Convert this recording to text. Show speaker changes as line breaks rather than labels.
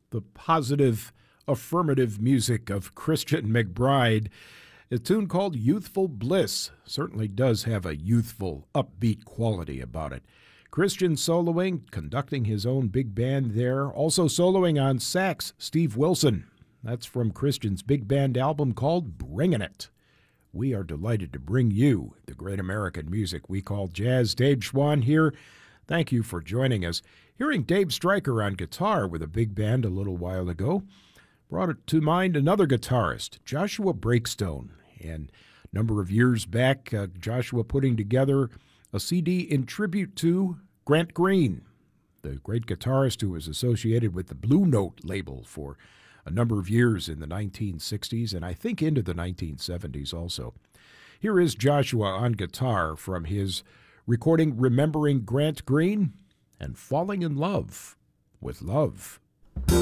the positive, affirmative music of Christian McBride. A tune called Youthful Bliss certainly does have a youthful, upbeat quality about it. Christian soloing, conducting his own big band there. Also soloing on sax, Steve Wilson. That's from Christian's big band album called Bringin' It. We are delighted to bring you the great American music we call jazz. Dave Schwann here. Thank you for joining us. Hearing Dave Stryker on guitar with a big band a little while ago brought it to mind another guitarist, Joshua Breakstone. And a number of years back, Joshua putting together a CD in tribute to Grant Green, the great guitarist who was associated with the Blue Note label for a number of years in the 1960s and I think into the 1970s also. Here is Joshua on guitar from his recording Remembering Grant Green and Falling in Love with Love.